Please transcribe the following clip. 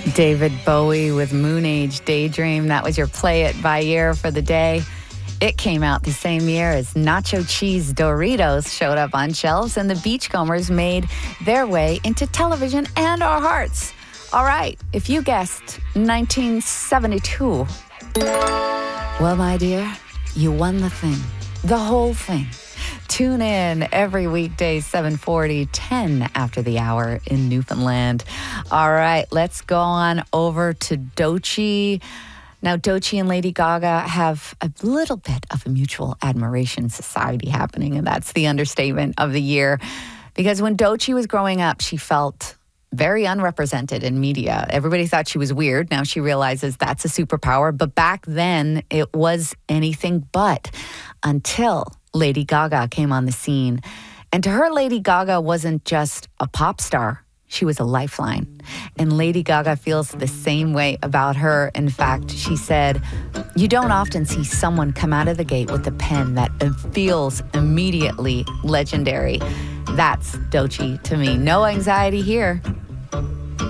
David Bowie with Moon Age Daydream. That was your Play It by Ear for the day. It came out the same year as Nacho Cheese Doritos showed up on shelves, and the Beachcombers made their way into television and our hearts. All right, if you guessed 1972, well, my dear, you won the thing, the whole thing. Tune in every weekday, 7:40, 10 after the hour in Newfoundland. All right, let's go on over to Doechii. Now, Doechii and Lady Gaga have a little bit of a mutual admiration society happening, and that's the understatement of the year. Because when Doechii was growing up, she felt very unrepresented in media. Everybody thought she was weird. Now she realizes that's a superpower. But back then, it was anything but, until Lady Gaga came on the scene. And to her, Lady Gaga wasn't just a pop star. She was a lifeline. And Lady Gaga feels the same way about her. In fact, she said, "You don't often see someone come out of the gate with a pen that feels immediately legendary." That's Doechii to me. No anxiety here.